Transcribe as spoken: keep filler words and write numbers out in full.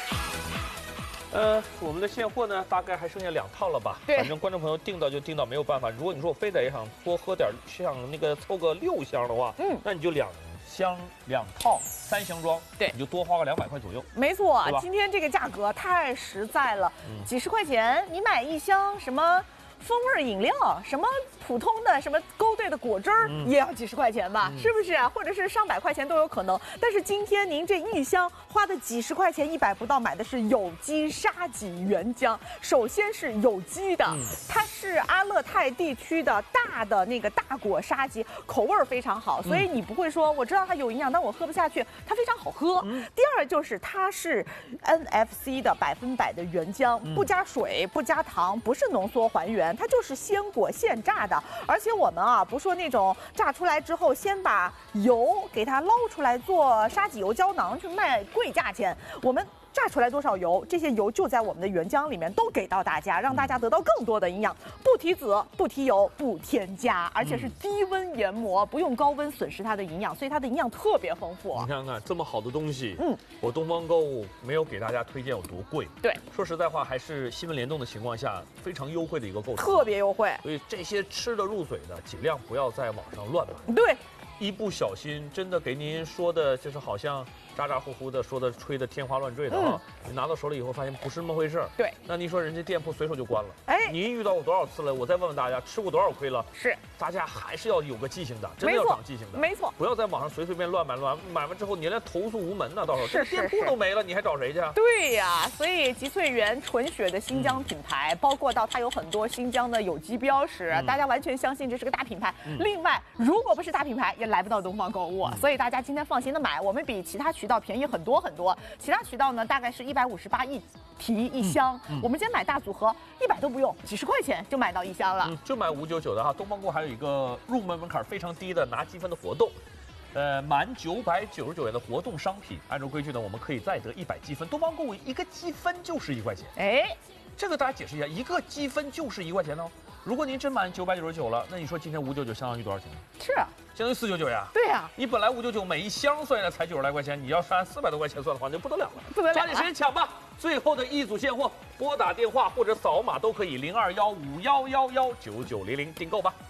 呃，我们的现货呢，大概还剩下两套了吧？ 对， 反正观众朋友订到就订到，没有办法。如果你说我非得想多喝点，像那个凑个六箱的话，嗯，那你就两箱两套三箱装， 对， 你就多花个两百块左右。 没错，今天这个价格太实在了，嗯、几十块钱你买一箱什么风味饮料，什么普通的什么勾兑的果汁儿、嗯、也要几十块钱吧，嗯、是不是啊？或者是上百块钱都有可能。但是今天您这一箱花的几十块钱，一百不到，买的是有机沙棘原浆。首先是有机的，嗯、它是阿勒泰地区的大的那个大果沙棘，口味非常好，所以你不会说我知道它有营养，但我喝不下去，它非常好喝。嗯、第二就是它是 N F C 的百分百的原浆，嗯、不加水，不加糖，不是浓缩还原。它就是鲜果现榨的，而且我们啊不说那种榨出来之后先把油给它捞出来做沙棘油胶囊去卖贵价钱，我们榨出来多少油，这些油就在我们的原浆里面都给到大家，让大家得到更多的营养，不提籽，不提油，不添加，而且是低温研磨，不用高温损失它的营养，所以它的营养特别丰富。 你看看这么好的东西，嗯，我东方购物没有给大家推荐有多贵， 对， 说实在话，还是新闻联动的情况下非常优惠的一个购买， 特别优惠。 所以这些吃得入嘴的，尽量不要在网上乱买。 对。 一不小心，真的给您说的，就是好像咋咋呼呼的说的，吹的天花乱坠的啊！嗯、你拿到手里以后，发现不是那么回事儿。 对， 那您说人家店铺随手就关了。哎，您遇到过多少次了？我再问问大家，吃过多少亏了？ 是， 大家还是要有个记性的，真的要长记性的。 没错， 不要在网上随随便乱买乱买完之后，你连投诉无门呢，到时候这店铺都没了，你还找谁去？ 对呀，所以吉翠园纯血的新疆品牌，嗯、包括到它有很多新疆的有机标识，嗯、大家完全相信这是个大品牌。嗯、另外，如果不是大品牌，也来不到东方购物。嗯、所以大家今天放心的买，我们比其他渠道便宜很多很多。其他渠道呢，大概是一百五十八一提一箱，嗯嗯、我们今天买大组合，一百都不用，几十块钱就买到一箱了， 嗯、就买五九九的哈。东方购物还有一个入门门槛非常低的拿积分的活动。呃，满九百九十九元的活动商品，按照规矩呢，我们可以再得一百积分。东方购物一个积分就是一块钱，哎，这个大家解释一下，一个积分就是一块钱哦。如果您真满九百九十九了，那你说今天五九九相当于多少钱？ 是啊， 相当于四九九呀。 对呀、啊， 你本来五九九每一箱算下来才九十来块钱，你要是按四百多块钱算的话，那就不得了了。 不得了， 抓紧时间抢吧！最后的一组现货，拨打电话或者扫码都可以，零二幺五幺幺幺九九零零订购吧。